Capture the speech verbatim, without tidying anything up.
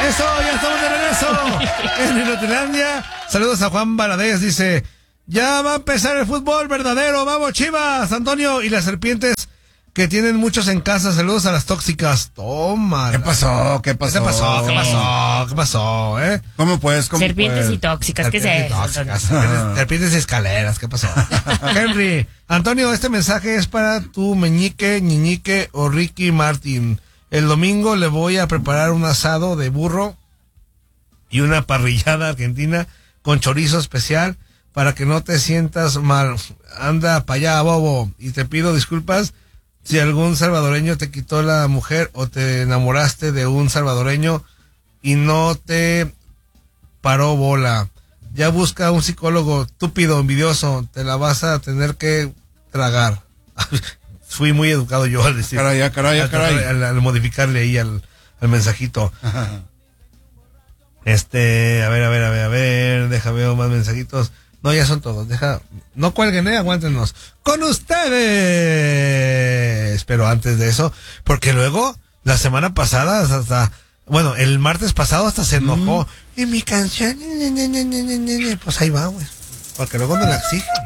Eso, ya estamos de regreso en Inutilandia. Saludos a Juan Valadez, dice, ya va a empezar el fútbol verdadero, vamos Chivas, Antonio, y las serpientes que tienen muchos en casa, saludos a las tóxicas. Toma. ¿Qué pasó? ¿Qué pasó? ¿Qué pasó? ¿Qué pasó? ¿Qué pasó? ¿Eh? ¿Cómo pues? ¿Cómo Serpientes pues? y tóxicas, ¿qué es Serpientes y eso? tóxicas, serpientes, serpientes y escaleras, ¿qué pasó? Henry, Antonio, este mensaje es para tu meñique, ñiñique o Ricky Martin. El domingo le voy a preparar un asado de burro y una parrillada argentina con chorizo especial para que no te sientas mal. Anda para allá, bobo, y te pido disculpas si algún salvadoreño te quitó la mujer o te enamoraste de un salvadoreño y no te paró bola. Ya busca un psicólogo estúpido, envidioso, te la vas a tener que tragar. Fui muy educado yo al decir. Caray, caray, al, caray. al, al modificarle ahí al, al mensajito. Este, a ver, a ver, a ver, a ver, deja ver más mensajitos. No, ya son todos, deja, no cuelguen, eh, aguántenos. Con ustedes. Pero antes de eso, porque luego, la semana pasada, hasta, bueno, el martes pasado hasta se enojó. Mm. Y mi canción, ne, ne, ne, ne, ne, ne, pues ahí va, güey. Porque luego me la exige.